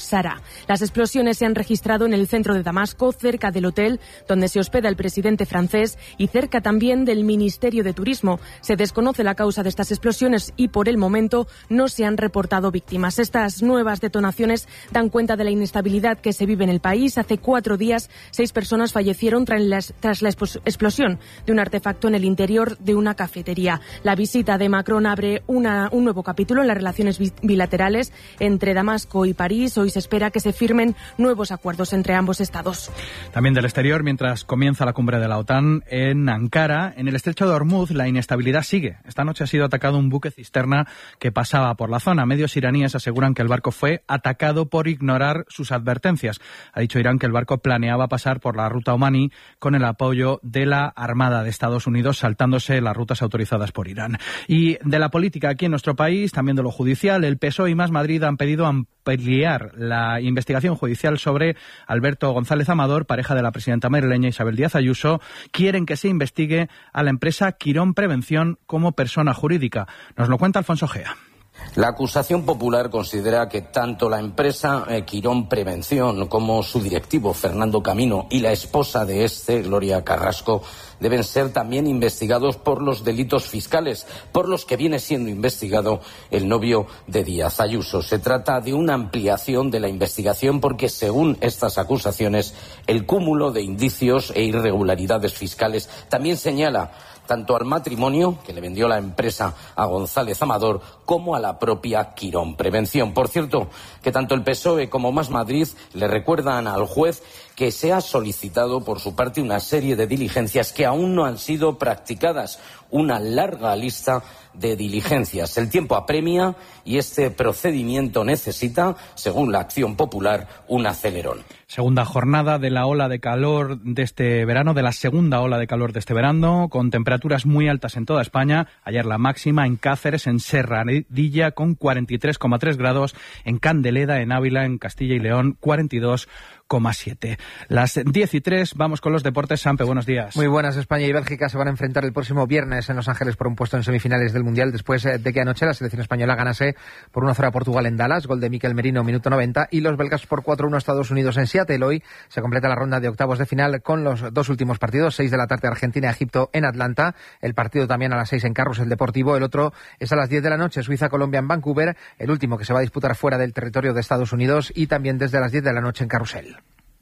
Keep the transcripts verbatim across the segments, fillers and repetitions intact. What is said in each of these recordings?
Sara. Las explosiones se han registrado en el centro de Damasco, cerca del hotel donde se hospeda el presidente francés y cerca también del Ministerio de Turismo. Se desconoce la causa de estas explosiones y por el momento no se han reportado víctimas. Estas nuevas detonaciones dan cuenta de la inestabilidad que se vive en el país. Hace cuatro días, seis personas fallecieron tras la, tras la explosión de un artefacto en el interior de una cafetería. La visita de Macron abre una, un nuevo capítulo en las relaciones bilaterales entre Damasco y París. Hoy se espera que se firmen nuevos acuerdos entre ambos estados. También del exterior, mientras comienza la cumbre de la OTAN en Ankara, en el estrecho de Hormuz, la inestabilidad sigue. Esta noche ha sido atacado un buque cisterna que pasaba por la zona. Medios iraníes aseguran que el barco fue atacado por ignorar sus advertencias. Ha dicho Irán que el barco planeaba pasar por la ruta omaní con el apoyo de la Armada de Estados Unidos, saltándose las rutas autorizadas por Irán. Y de la política aquí en nuestro país, también de lo judicial, el P S O E y Más Madrid han pedido ampliar la investigación judicial sobre Alberto González Amador, pareja de la presidenta madrileña Isabel Díaz Ayuso. Quieren que se investigue a la empresa Quirón Prevención como persona jurídica. Nos lo cuenta Alfonso Gea. La acusación popular considera que tanto la empresa eh, Quirón Prevención como su directivo Fernando Camino y la esposa de este, Gloria Carrasco, deben ser también investigados por los delitos fiscales, por los que viene siendo investigado el novio de Díaz Ayuso. Se trata de una ampliación de la investigación porque, según estas acusaciones, el cúmulo de indicios e irregularidades fiscales también señala tanto al matrimonio que le vendió la empresa a González Amador como a la propia Quirón Prevención. Por cierto, que tanto el P S O E como Más Madrid le recuerdan al juez que se ha solicitado por su parte una serie de diligencias que aún no han sido practicadas, una larga lista de diligencias. El tiempo apremia y este procedimiento necesita, según la Acción Popular, un acelerón. Segunda jornada de la ola de calor de este verano, de la segunda ola de calor de este verano, con temperaturas muy altas en toda España. Ayer la máxima en Cáceres, en Serradilla, con cuarenta y tres coma tres grados, en Candeleda, en Ávila, en Castilla y León, cuarenta y dos coma siete. Las diez y tres, vamos con los deportes. Sampe, buenos días. Muy buenas. España y Bélgica se van a enfrentar el próximo viernes en Los Ángeles por un puesto en semifinales del Mundial, después de que anoche la selección española ganase por uno a cero a Portugal en Dallas, gol de Mikel Merino, minuto noventa, y los belgas por cuatro a uno a Estados Unidos en Seattle. Hoy se completa la ronda de octavos de final con los dos últimos partidos, seis de la tarde Argentina-Egipto en Atlanta, el partido también a las seis en Carrusel Deportivo, el otro es a las diez de la noche, Suiza-Colombia en Vancouver, el último que se va a disputar fuera del territorio de Estados Unidos, y también desde las diez de la noche en Carrusel.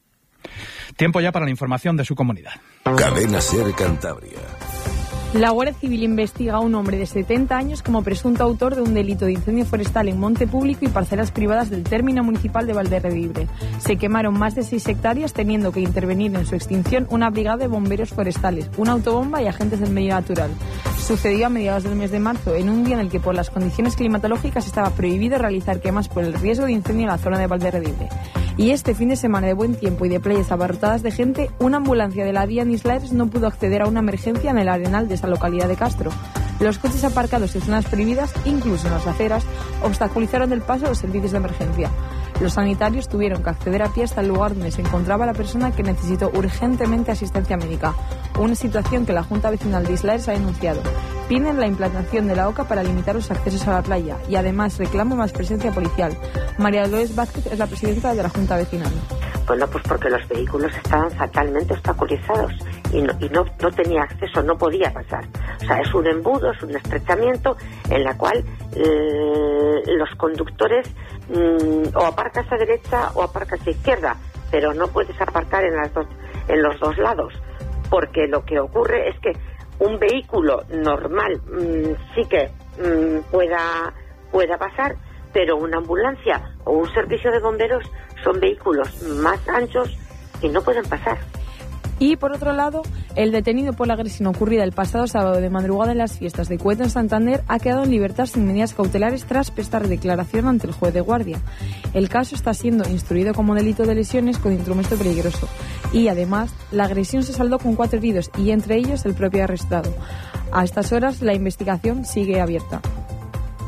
Tiempo ya para la información de su comunidad. Cadena Ser Cantabria. La Guardia Civil investiga a un hombre de setenta años como presunto autor de un delito de incendio forestal en monte público y parcelas privadas del término municipal de Valderredibre. Se quemaron más de seis hectáreas, teniendo que intervenir en su extinción una brigada de bomberos forestales, una autobomba y agentes del medio natural. Sucedió a mediados del mes de marzo, en un día en el que por las condiciones climatológicas estaba prohibido realizar quemas por el riesgo de incendio en la zona de Valderredibre. Y este fin de semana de buen tiempo y de playas abarrotadas de gente, una ambulancia de la D I A Nislaers no pudo acceder a una emergencia en el Arenal de esa localidad de Castro. Los coches aparcados en zonas prohibidas, incluso en las aceras, obstaculizaron el paso a los servicios de emergencia. Los sanitarios tuvieron que acceder a pie hasta el lugar donde se encontraba la persona que necesitó urgentemente asistencia médica, una situación que la Junta Vecinal de Islaers ha denunciado. Piden la implantación de la OCA para limitar los accesos a la playa y además reclama más presencia policial. María Dolores Vázquez es la presidenta de la Junta Vecinal. Bueno, pues porque los vehículos estaban fatalmente obstaculizados y no, y no, no tenía acceso, no podía pasar. O sea, es un embudo, es un estrechamiento en la cual eh, los conductores mmm, o aparcas a derecha o aparcas a izquierda, pero no puedes aparcar en, las dos, en los dos lados, porque lo que ocurre es que un vehículo normal mmm, sí que mmm, pueda, pueda pasar, pero una ambulancia o un servicio de bomberos son vehículos más anchos y no pueden pasar. Y por otro lado, el detenido por la agresión ocurrida el pasado sábado de madrugada en las fiestas de Cueto en Santander ha quedado en libertad sin medidas cautelares tras prestar declaración ante el juez de guardia. El caso está siendo instruido como delito de lesiones con instrumento peligroso y además la agresión se saldó con cuatro heridos y entre ellos el propio arrestado. A estas horas la investigación sigue abierta.